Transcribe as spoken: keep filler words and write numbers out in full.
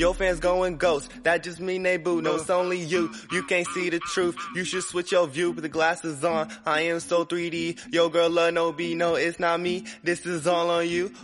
Your fans going ghost, that just mean they boo. No, it's only you, you can't see the truth. You should switch your view, put the glasses on. I am so three D, yo girl love no B, no it's not me. This is all on you.